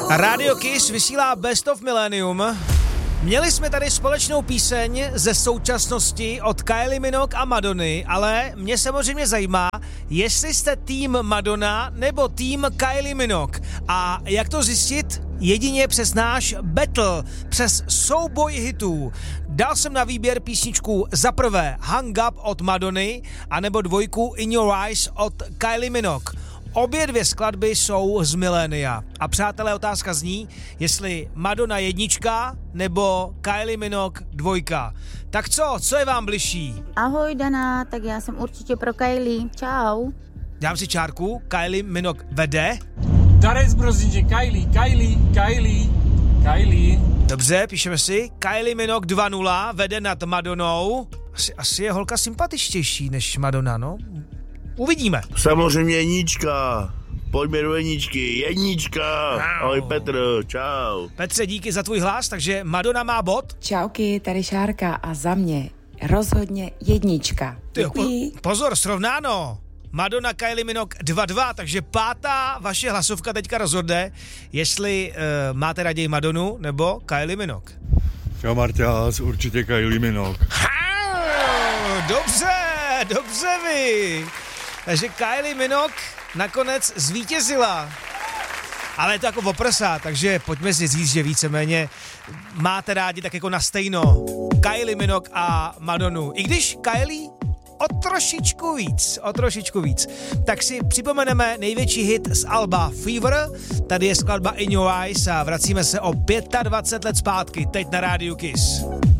Radio Kiss vysílá Best of Millennium. Měli jsme tady společnou píseň ze současnosti od Kylie Minogue a Madony, ale mě samozřejmě zajímá, jestli jste tým Madonna nebo tým Kylie Minogue. A jak to zjistit? Jedině přes náš battle, přes souboj hitů. Dal jsem na výběr písničku za prvé Hung Up od Madony, anebo dvojku In Your Eyes od Kylie Minogue. Obě dvě skladby jsou z milénia. A přátelé, otázka zní, jestli Madonna jednička nebo Kylie Minogue dvojka. Tak co je vám bližší? Ahoj Dana, tak já jsem určitě pro Kylie. Čau. Dám si čárku, Kylie Minogue vede. Darec Brozinče, Kylie. Dobře, píšeme si. Kylie Minogue 2-0 vede nad Madonou. Asi je holka sympatičtější než Madonna, no? Uvidíme. Samozřejmě jednička. Pojďme do jedničky. Jednička. Ahoj Petr, čau. Petře, díky za tvůj hlas, takže Madonna má bod. Čauky, tady Šárka a za mě rozhodně jednička. Pozor, srovnáno. Madonna, Kylie Minogue 2-2, takže pátá vaše hlasovka teďka rozhodne, jestli máte raději Madonu nebo Kylie Minogue. Čau Marťás, určitě Kylie Minogue. Dobře vy. Takže Kylie Minogue nakonec zvítězila. Ale je to jako oprsa, takže pojďme si říct, že víceméně máte rádi tak jako na stejno Kylie Minogue a Madonu. I když Kylie o trošičku víc. Tak si připomeneme největší hit z alba Fever. Tady je skladba In Your Eyes a vracíme se o 25 let zpátky, teď na rádiu Kiss.